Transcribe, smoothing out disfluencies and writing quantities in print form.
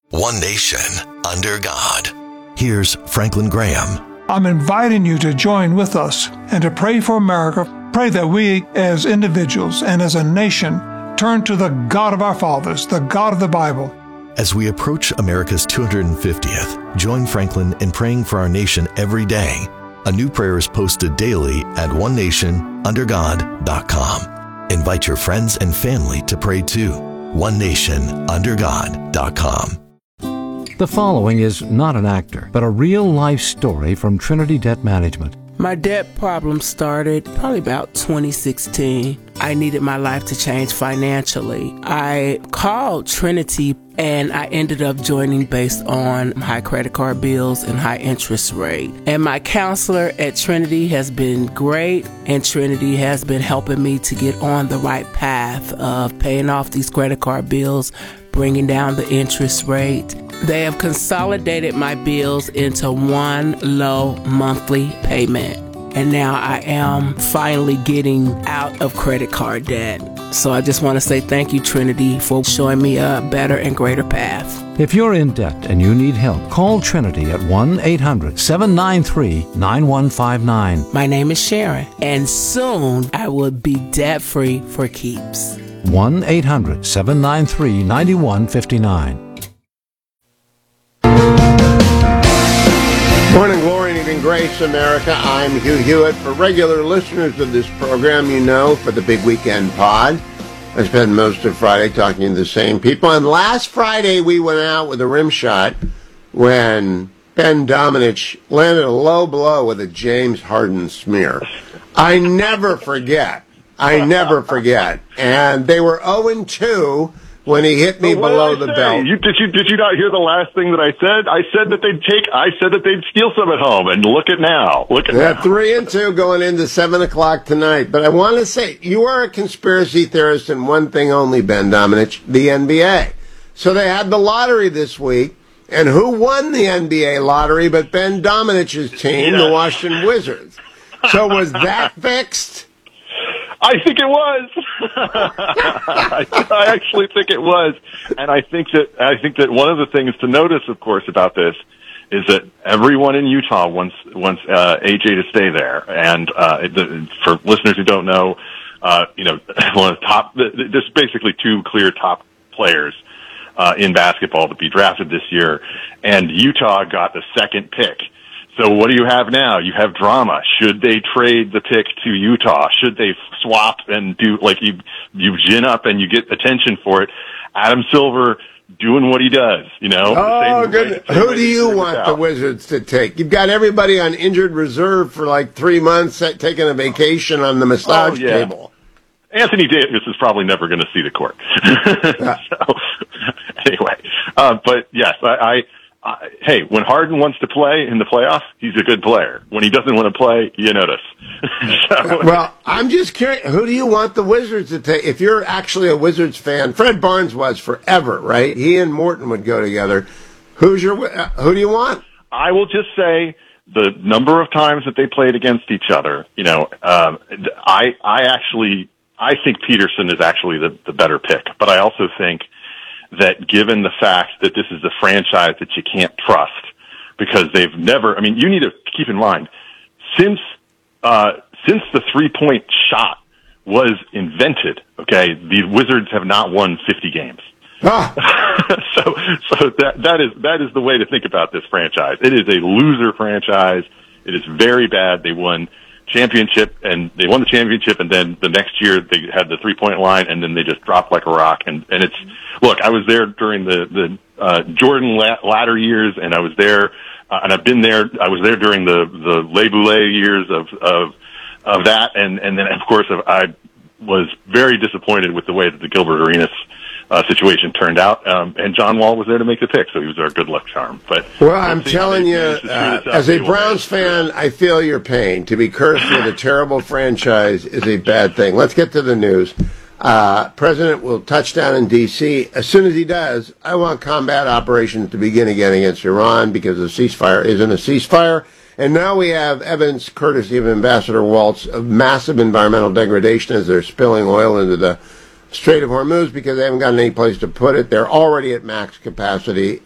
One nation, under God. Here's Franklin Graham. I'm inviting you to join with us and to pray for America. Pray that we, as individuals and as a nation, turn to the God of our fathers, the God of the Bible. As we approach America's 250th, join Franklin in praying for our nation every day. A new prayer is posted daily at onenationundergod.com. Invite your friends and family to pray too. onenationundergod.com. The following is not an actor, but a real-life story from Trinity Debt Management. My debt problem started probably about 2016. I needed my life to change financially. I called Trinity and I ended up joining based on high credit card bills and high interest rate. And my counselor at Trinity has been great, and Trinity has been helping me to get on the right path of paying off these credit card bills, bringing down the interest rate. They have consolidated my bills into one low monthly payment. And now I am finally getting out of credit card debt. So I just want to say thank you, Trinity, for showing me a better and greater path. If you're in debt and you need help, call Trinity at 1-800-793-9159. My name is Sharon, and soon I will be debt-free for keeps. 1-800-793-9159. Morning, glory, and even grace, America. I'm Hugh Hewitt. For regular listeners of this program, you know, for the Big Weekend Pod, I spend most of Friday talking to the same people. And last Friday, we went out with a rim shot when Ben Domenech landed a low blow with a James Harden smear. I never forget. And they were 0-2 when he hit me below the belt. Did you not hear the last thing that I said? I said that they'd steal some at home, and look at now. They're 3-2 going into 7 o'clock tonight. But I want to say, you are a conspiracy theorist in one thing only, Ben Domenech, the NBA. So they had the lottery this week, and who won the NBA lottery but Ben Domenech's team, the Washington Wizards. So was that fixed? I think it was. I actually think it was, and I think that one of the things to notice, of course, about this is that everyone in Utah wants AJ to stay there. And for listeners who don't know, one of the top, there's basically two clear top players in basketball to be drafted this year, and Utah got the second pick. So what do you have now? You have drama. Should they trade the pick to Utah? Should they swap and do, like, you gin up and you get attention for it? Adam Silver doing what he does, you know? Oh, goodness. Who do you want the Wizards to take? You've got everybody on injured reserve for like 3 months taking a vacation on the massage table. Anthony Davis is probably never going to see the court. So, anyway, but yes, hey, when Harden wants to play in the playoffs, he's a good player. When he doesn't want to play, you notice. Well, I'm just curious. Who do you want the Wizards to take? If you're actually a Wizards fan, Fred Barnes was forever, right? He and Morton would go together. Who do you want? I will just say the number of times that they played against each other. You know, I think Peterson is actually the better pick, but I also think that given the fact that this is a franchise that you can't trust because they've never, I mean, you need to keep in mind, since the 3-point shot was invented, okay, the Wizards have not won 50 games. So that is the way to think about this franchise. It is a loser franchise. It is very bad. They won the championship, and then the next year they had the 3-point line, and then they just dropped like a rock. And it's, look, I was there during the Jordan latter years, and I was there, and I've been there. I was there during the Le Boulay years of that, and then of course I was very disappointed with the way that the Gilbert Arenas situation turned out, and John Wall was there to make the pick, so he was our good luck charm. But well, I'm telling you, as a Browns fan, I feel your pain. To be cursed with a terrible franchise is a bad thing. Let's get to the news. President will touch down in D.C. As soon as he does, I want combat operations to begin again against Iran because the ceasefire isn't a ceasefire. And now we have evidence, courtesy of Ambassador Waltz, of massive environmental degradation as they're spilling oil into the Strait of Hormuz because they haven't got any place to put it. They're already at max capacity.